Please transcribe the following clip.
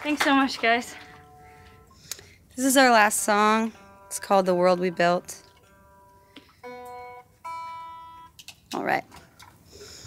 Thanks so much, guys. This is our last song. It's called The World We Built. All right.